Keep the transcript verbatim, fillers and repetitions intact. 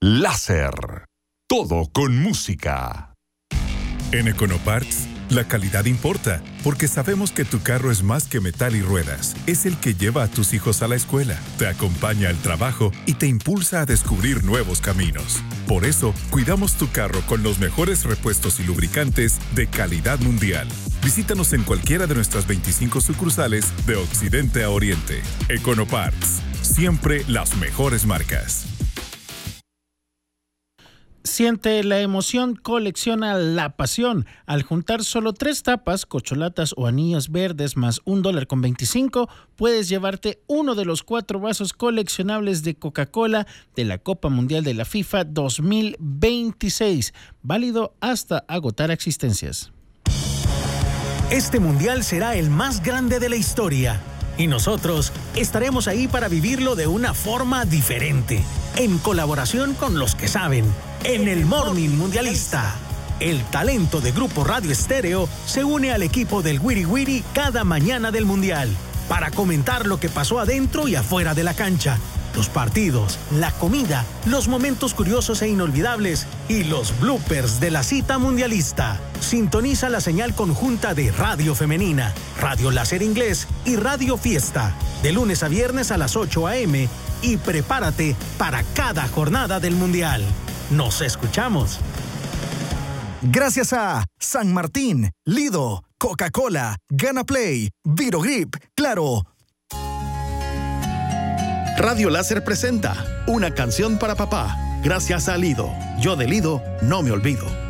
Láser. Todo con música. En Econoparts, la calidad importa, porque sabemos que tu carro es más que metal y ruedas. Es el que lleva a tus hijos a la escuela, te acompaña al trabajo y te impulsa a descubrir nuevos caminos. Por eso, cuidamos tu carro con los mejores repuestos y lubricantes de calidad mundial. Visítanos en cualquiera de nuestras veinticinco sucursales de Occidente a Oriente. Econoparts, siempre las mejores marcas. Siente la emoción, colecciona la pasión. Al juntar solo tres tapas, cocholatas o anillos verdes más un dólar con veinticinco, puedes llevarte uno de los cuatro vasos coleccionables de Coca-Cola de la Copa Mundial de la FIFA dos mil veintiséis, válido hasta agotar existencias. Este mundial será el más grande de la historia y nosotros estaremos ahí para vivirlo de una forma diferente, en colaboración con los que saben, en el Morning Mundialista. El talento de Grupo Radio Estéreo se une al equipo del Wiri Wiri cada mañana del Mundial para comentar lo que pasó adentro y afuera de la cancha, los partidos, la comida, los momentos curiosos e inolvidables y los bloopers de la cita mundialista. Sintoniza la señal conjunta de Radio Femenina, Radio Láser Inglés y Radio Fiesta, de lunes a viernes a las ocho a eme, y prepárate para cada jornada del Mundial. ¡Nos escuchamos! Gracias a San Martín, Lido, Coca-Cola, Gana Play, Virogrip, Claro. Radio Láser presenta Una canción para papá. Gracias a Lido. Yo de Lido no me olvido.